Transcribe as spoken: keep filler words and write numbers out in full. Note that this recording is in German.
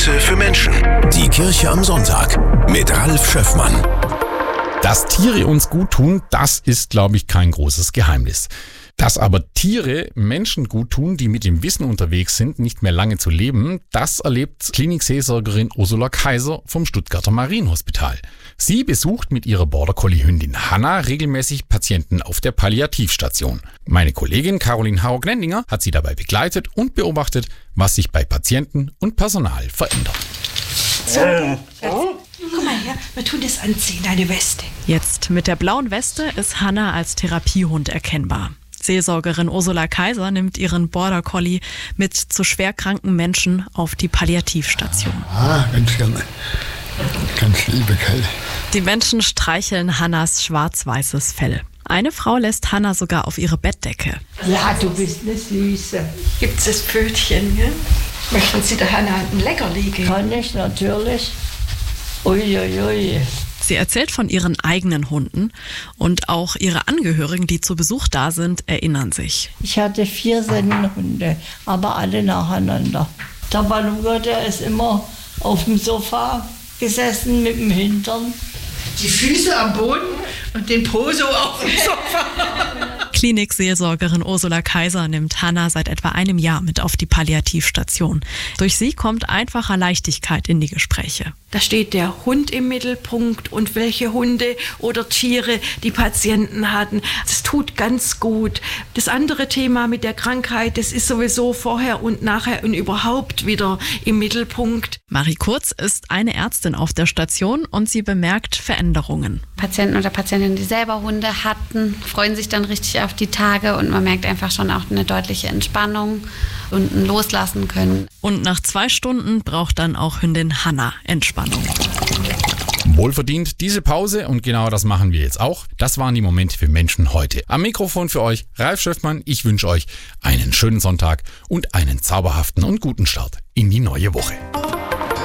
Momente für Menschen. Die Kirche am Sonntag mit Ralf Schöffmann. Dass Tiere uns gut tun, das ist, glaube ich, kein großes Geheimnis. Dass aber Tiere Menschen gut tun, die mit dem Wissen unterwegs sind, nicht mehr lange zu leben, das erlebt Klinikseelsorgerin Ursula Kaiser vom Stuttgarter Marienhospital. Sie besucht mit ihrer Border Collie Hündin Hanna regelmäßig Patienten auf der Palliativstation. Meine Kollegin Caroline Hauer-Gnendinger hat sie dabei begleitet und beobachtet, was sich bei Patienten und Personal verändert. So, komm mal her, wir tun das anziehen, deine Weste. Jetzt mit der blauen Weste ist Hanna als Therapiehund erkennbar. Seelsorgerin Ursula Kaiser nimmt ihren Border Collie mit zu schwerkranken Menschen auf die Palliativstation. Ah, ganz gerne. Ganz liebe Kerl. Die Menschen streicheln Hannas schwarz-weißes Fell. Eine Frau lässt Hanna sogar auf ihre Bettdecke. Ja, du bist eine Süße. Gibt's das Pfötchen, ja? Möchten Sie der Hanna ein Leckerli geben? Kann ich, natürlich. Uiuiui. Ui, ui. Sie erzählt von ihren eigenen Hunden und auch ihre Angehörigen, die zu Besuch da sind, erinnern sich. Ich hatte vier Sennenhunde, aber alle nacheinander. Der Baluga, der ist immer auf dem Sofa gesessen mit dem Hintern. Die Füße am Boden und den Po so auf dem Sofa. Klinikseelsorgerin Ursula Kaiser nimmt Hanna seit etwa einem Jahr mit auf die Palliativstation. Durch sie kommt einfacher Leichtigkeit in die Gespräche. Da steht der Hund im Mittelpunkt und welche Hunde oder Tiere die Patienten hatten. Das tut ganz gut. Das andere Thema mit der Krankheit, das ist sowieso vorher und nachher und überhaupt wieder im Mittelpunkt. Marie Kurz ist eine Ärztin auf der Station und sie bemerkt Veränderungen. Patienten oder Patientinnen, die selber Hunde hatten, freuen sich dann richtig auf die Tage und man merkt einfach schon auch eine deutliche Entspannung und ein Loslassen können. Und nach zwei Stunden braucht dann auch Hündin Hanna Entspannung. Wohlverdient diese Pause und genau das machen wir jetzt auch. Das waren die Momente für Menschen heute. Am Mikrofon für euch Ralf Schöffmann. Ich wünsche euch einen schönen Sonntag und einen zauberhaften und guten Start in die neue Woche.